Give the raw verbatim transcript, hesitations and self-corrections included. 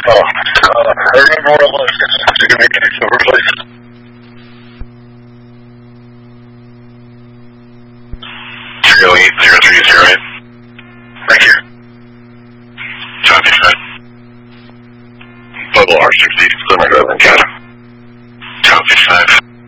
Oh, uh, I remember what it was. It's going to be case over, please. three oh eight zero three zero eight. Thank you. Copy, five. Global R sixty, Slimmer Drive in Canada. Copy, five.